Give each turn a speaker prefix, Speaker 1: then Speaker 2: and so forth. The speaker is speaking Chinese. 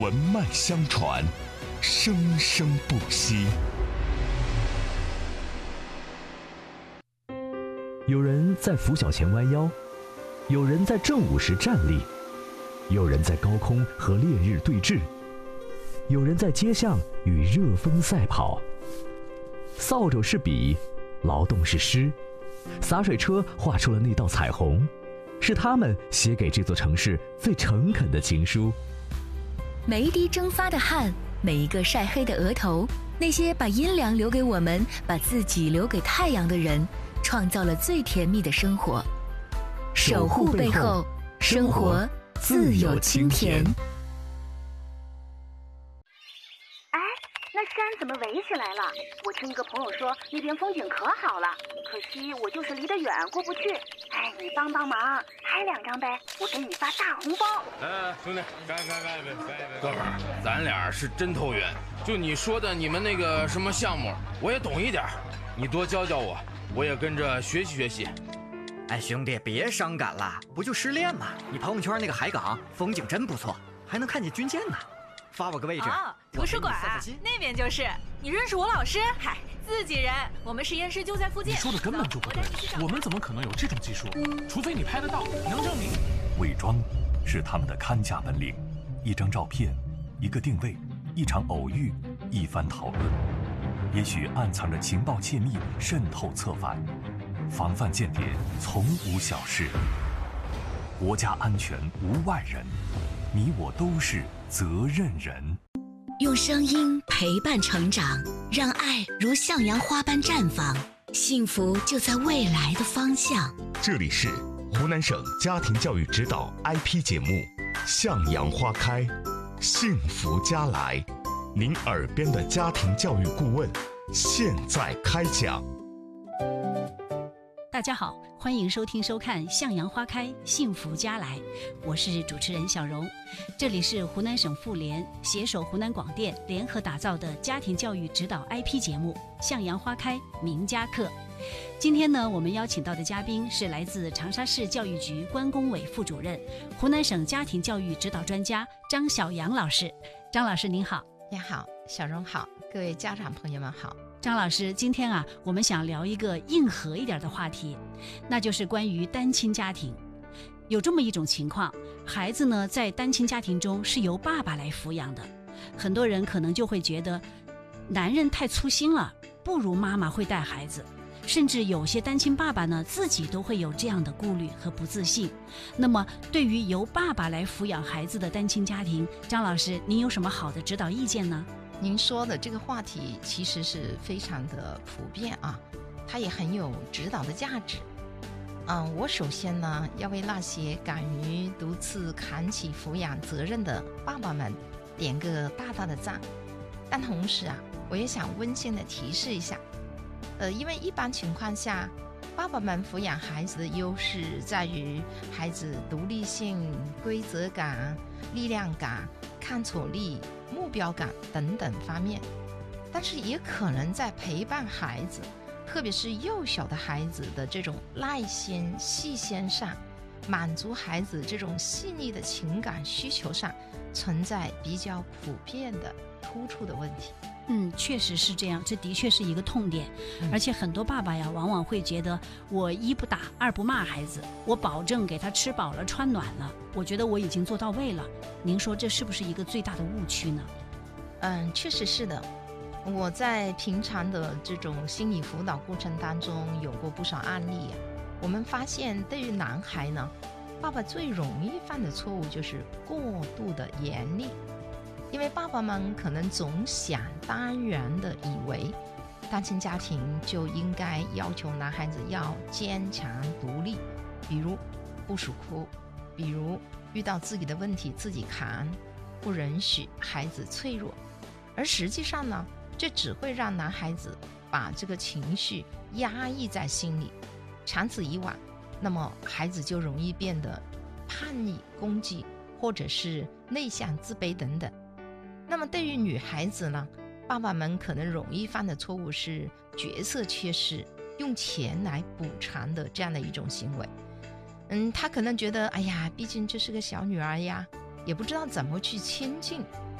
Speaker 1: 文脉相传，生生不息。
Speaker 2: 有人在拂晓前弯腰，有人在正午时站立，有人在高空和烈日对峙，有人在街巷与热风赛跑。扫帚是笔，劳动是诗，洒水车画出了那道彩虹，是他们写给这座城市最诚恳的情书。
Speaker 3: 每一滴蒸发的汗，每一个晒黑的额头，那些把阴凉留给我们，把自己留给太阳的人，创造了最甜蜜的生活。守护背后，生活自有清甜。
Speaker 4: 那山怎么围起来了？我听一个朋友说那边风景可好了，可惜我就是离得远过不去。哎，你帮帮忙，拍2张呗，我给你发大红包。
Speaker 5: 兄弟，该，哥们儿，咱俩是真投缘。就你说的你们那个什么项目，我也懂一点，你多教教我，我也跟着学习学习。
Speaker 6: 哎，兄弟，别伤感了，不就失恋吗？你朋友圈那个海港风景真不错，还能看见军舰呢。发我个位置。
Speaker 7: 图书馆那边就是。你认识我老师？嗨，自己人，我们实验室就在附近。
Speaker 8: 你说的根本就不对，我们怎么可能有这种技术？除非你拍得到，能证明。
Speaker 1: 伪装是他们的看家本领，一张照片，一个定位，一场偶遇，一番讨论，也许暗藏着情报窃密渗透策反，防范间谍从无小事，国家安全无外人，你我都是责任人。
Speaker 3: 用声音陪伴成长，让爱如向阳花般绽放，幸福就在未来的方向。
Speaker 1: 这里是湖南省家庭教育指导 IP 节目《向阳花开，幸福家来》，您耳边的家庭教育顾问现在开讲。
Speaker 9: 大家好，欢迎收听收看《向阳花开，幸福家来》，我是主持人小荣。这里是湖南省妇联携手湖南广电联合打造的家庭教育指导 IP 节目《向阳花开名家课》。今天呢，我们邀请到的嘉宾是来自长沙市教育局关工委副主任、湖南省家庭教育指导专家张晓阳老师。张老师您好。
Speaker 10: 你好，小荣好，各位家长朋友们好。
Speaker 9: 张老师，今天啊，我们想聊一个硬核一点的话题，那就是关于单亲家庭。有这么一种情况，孩子呢在单亲家庭中是由爸爸来抚养的，很多人可能就会觉得男人太粗心了，不如妈妈会带孩子，甚至有些单亲爸爸呢自己都会有这样的顾虑和不自信。那么对于由爸爸来抚养孩子的单亲家庭，张老师您有什么好的指导意见呢？
Speaker 10: 您说的这个话题其实是非常的普遍啊，它也很有指导的价值。我首先呢要为那些敢于独自扛起抚养责任的爸爸们点个大大的赞。但同时啊，我也想温馨的提示一下，因为一般情况下，爸爸们抚养孩子的优势在于孩子独立性、规则感、力量感、抗挫力、目标感等等方面，但是也可能在陪伴孩子，特别是幼小的孩子的这种耐心、细心上，满足孩子这种细腻的情感需求上，存在比较普遍的突出的问题。
Speaker 9: 确实是这样，这的确是一个痛点。而且很多爸爸呀，往往会觉得我一不打，二不骂孩子，我保证给他吃饱了穿暖了，我觉得我已经做到位了。您说这是不是一个最大的误区呢？
Speaker 10: 确实是的。我在平常的这种心理辅导过程当中有过不少案例啊。我们发现对于男孩呢，爸爸最容易犯的错误就是过度的严厉。因为爸爸们可能总想当然的以为单亲家庭就应该要求男孩子要坚强独立，比如不许哭，比如遇到自己的问题自己扛，不允许孩子脆弱。而实际上呢，这只会让男孩子把这个情绪压抑在心里，长此以往，那么孩子就容易变得叛逆、攻击，或者是内向、自卑等等。那么对于女孩子呢，爸爸们可能容易犯的错误是角色缺失，用钱来补偿的这样的一种行为。他可能觉得，哎呀，毕竟这是个小女儿呀， 也不知道怎么去亲近。